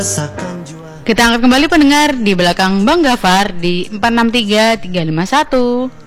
Kita angkat kembali pendengar di belakang Bang Gafar di 463351.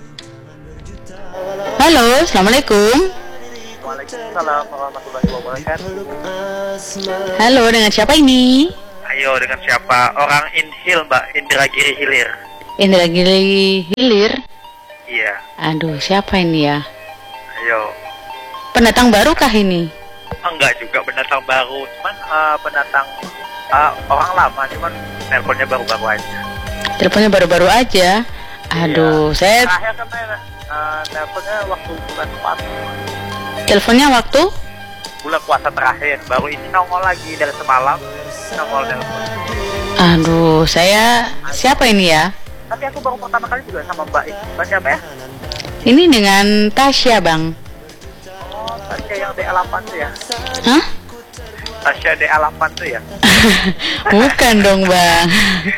Halo, assalamualaikum. Waalaikumsalam warahmatullahi wabarakatuh. Halo, dengan siapa ini? Ayo, dengan siapa? Orang Inhil, Mbak Indragiri Hilir. Indragiri Hilir. Iya. Aduh, siapa ini ya? Ayo. Pendatang baru kah ini? Enggak juga pendatang baru, cuman pendatang orang lama, cuman teleponnya baru-baru aja. Teleponnya baru-baru aja. Aduh, Iya. saya Terakhir kan teleponnya waktu bulan puasa. teleponnya waktu Bulan puasa terakhir, baru ini nongol lagi dari semalam, nongol telepon. Aduh, saya siapa ini ya? Tapi aku baru pertama kali juga sama Mbak ini. Mbak siapa ya? Ini dengan Tasya, Bang. Oh, Tasya yang DA8 tuh ya? Hah? Tasya DA8 tuh ya? Bukan dong, Bang.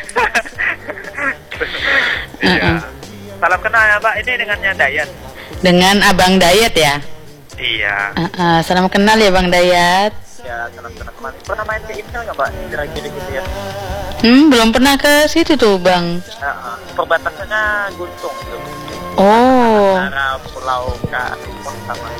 Iya. Salam kenal ya Mbak, ini dengannya Dayat. Dengan Abang Dayat ya? Iya. Salam kenal ya Bang Dayat. Ya, salam kenal kemarin. Pernah main ke Intel nggak Mbak? Kira-kira gitu ya? Belum pernah ke situ tuh Bang. Perbatasannya Guntung tuh. Oh. Antara Pulau Karimun sama.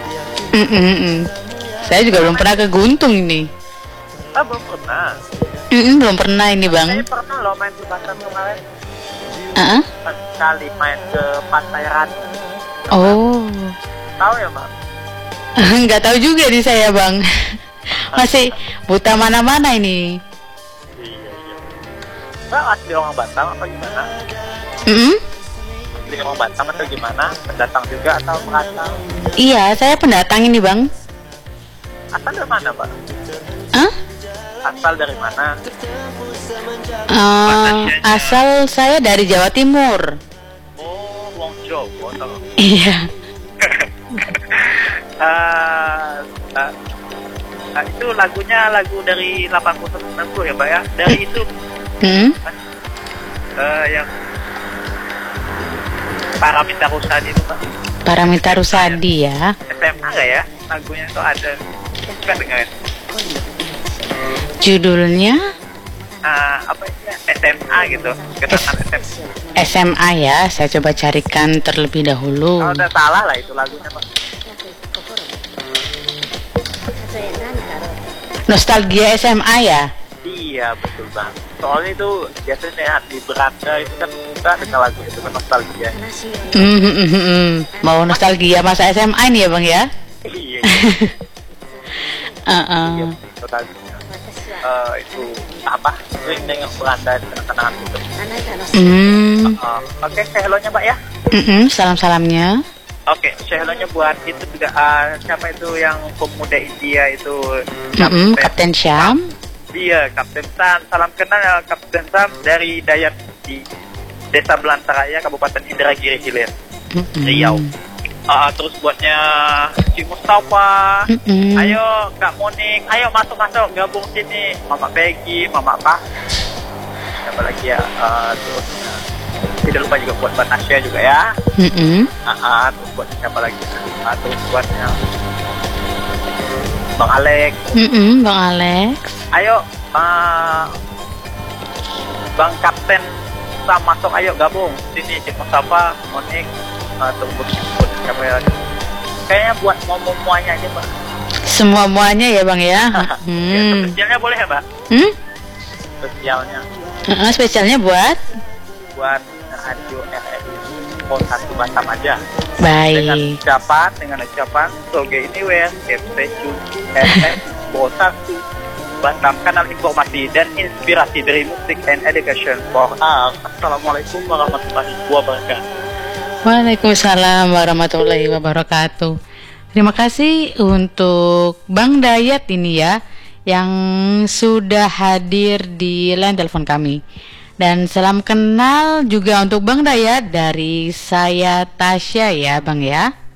Saya juga belum pernah ke Guntung ini. Belum pernah. Belum pernah ini Bang. Saya pernah loh main ke Batam kemarin. Sekali main ke Pantai Ranu. Oh. Tahu ya Mbak? Nggak tahu juga nih saya Bang. Masih buta mana-mana ini. Iya. Mbak asli orang Batam apa gimana? Asli orang Batam atau gimana? Pendatang juga atau merantau? Iya, saya pendatang ini Bang. Asal dari mana Mbak? Asal dari mana? Asal saya dari Jawa Timur. Oh, wong Jawa toh. Iya. Itu lagunya lagu dari 80-90 ya Mbak ya? Dari itu yang Paramitha Rusady itu Mbak. Paramitha Rusady ya. SMA nggak ya? Lagunya itu ada. Bukan dengerin. Judulnya apa ya? SMA gitu. Kenangan SMA. SMA ya. Saya coba carikan terlebih dahulu. Kalau udah salah lah itu lagunya Pak. Nostalgia SMA ya? Iya betul Bang. Soalnya itu biasanya di beranda itu kan kita dengar lagu itu kan nostalgia. Mau nostalgia masa SMA ini ya Bang ya? Iya. Iya betul lagunya. Itu apa? Sering dengar beranda kenangan itu. Oke, say hello-nya Mbak ya. Salam-salamnya. Oke, say hello-nya buat itu juga siapa itu yang pemuda India itu Kapten Syam. Iya, Kapten Sam. Salam kenal ya Kapten Sam dari Dayat di Desa Belantaraya, Kabupaten Indragiri Hilir, Riau. Terus buatnya si Mustafa. Ayo Kak Monik, ayo masuk gabung sini. Mama Peggy, Mama Pak. Siapa lagi ya? Terus tidak lupa juga buat Mbak Tasya juga ya. Terus buat siapa lagi? Terus buatnya Bang Alex. Bang Alex. Ayo Bang Kapten Sam masuk, ayo gabung sini. Cik Mustafa, Monik, tunggu siapa ya? Kayaknya buat semuanya aja Mbak. Semuanya ya Bang ya. Ya, spesialnya boleh ya Mbak? Spesialnya. Spesialnya buat radio RRI Pol 1 Batam aja. Baik. Dengan ucapan Soge Anywhere, Stasiun FM Pol 1 Batam, kanal informasi dan inspirasi dari musik and education for all. Assalamualaikum warahmatullahi wabarakatuh. Waalaikumsalam warahmatullahi wabarakatuh. Terima kasih untuk Bang Dayat ini ya, yang sudah hadir di line telepon kami. Dan salam kenal juga untuk Bang Dayat dari saya Tasya ya Bang ya.